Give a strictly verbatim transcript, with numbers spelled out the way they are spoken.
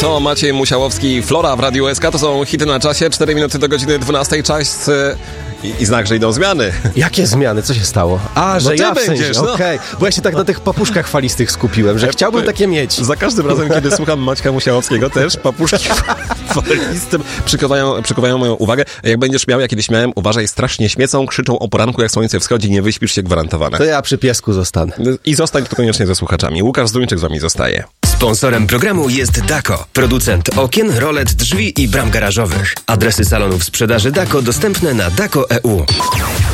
To Maciej Musiałowski, Flora w Radiu S K. To są hity na czasie. cztery minuty do godziny dwunastej. Cześć. I, i znak, że idą zmiany. Jakie zmiany? Co się stało? A, że no ja w będziesz, sensie, no. okej. Okay. Bo ja się tak na tych papuszkach falistych skupiłem, że chciałbym takie mieć. Za każdym razem, kiedy słucham Maćka Musiałowskiego, też papuszki faliste przykuwają, przykuwają moją uwagę. Jak będziesz miał, ja kiedyś miałem, uważaj, strasznie śmiecą, krzyczą o poranku, jak słońce wschodzi, nie wyśpisz się, gwarantowane. To ja przy piesku zostanę. I zostań tu koniecznie ze słuchaczami. Łukasz Zduńczyk z wami zostaje. Sponsorem programu jest Dako, producent okien, rolet, drzwi i bram garażowych. Adresy salonów sprzedaży Dako dostępne na dako kropka e u.